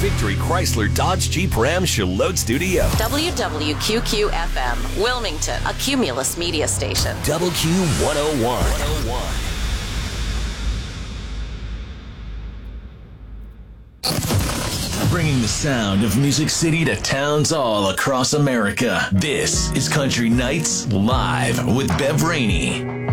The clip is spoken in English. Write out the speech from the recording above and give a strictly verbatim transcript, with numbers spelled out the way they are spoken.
Victory Chrysler Dodge Jeep Ram Charlotte Studio. W W Q Q F M, Wilmington, a Cumulus media station. W Q one oh one. Bringing the sound of Music City to towns all across America. This is Country Nights Live with Bev Rainey.